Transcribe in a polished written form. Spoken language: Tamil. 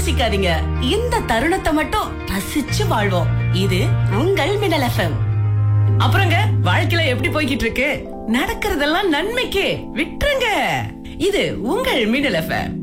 யோசிக்காதீங்க. இந்த தருணத்தை மட்டும் ரசிச்சு வாழ்வோம். இது உங்கள் மின்னல் FM. அப்புறங்க வாழ்க்கையில எப்படி போய்கிட்டு இருக்கு? நடக்கிறதெல்லாம் நன்மைக்கே, விட்டுருங்க. இது உங்கள் மின்னல் FM.